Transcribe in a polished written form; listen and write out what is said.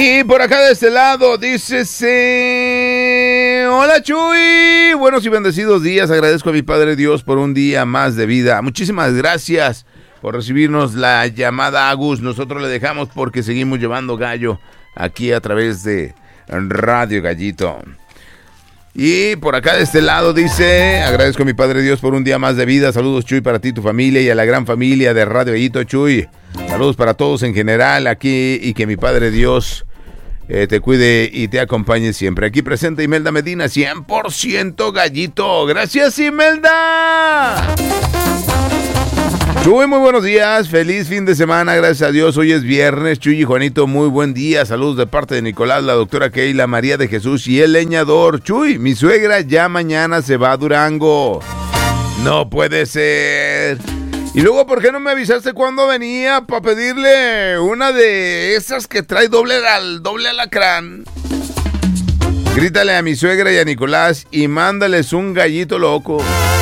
Y por acá de este lado dice: hola Chuy, buenos y bendecidos días. Agradezco a mi Padre Dios por un día más de vida. Muchísimas gracias por recibirnos la llamada, Agus. Nosotros le dejamos porque seguimos llevando gallo aquí a través de Radio Gallito. Y por acá de este lado dice: agradezco a mi Padre Dios por un día más de vida. Saludos, Chuy, para ti, tu familia y a la gran familia de Radio Gallito, Chuy. Saludos para todos en general aquí y que mi Padre Dios te cuide y te acompañe siempre. Aquí presente Imelda Medina, 100% gallito. Gracias, Imelda. Chuy, muy buenos días, feliz fin de semana, gracias a Dios. Hoy es viernes. Chuy y Juanito, muy buen día. Saludos de parte de Nicolás, la doctora Keila, María de Jesús y el leñador. Chuy, mi suegra ya mañana se va a Durango. No puede ser. Y luego, ¿por qué no me avisaste cuando venía para pedirle una de esas que trae doble alacrán? Grítale a mi suegra y a Nicolás y mándales un gallito loco.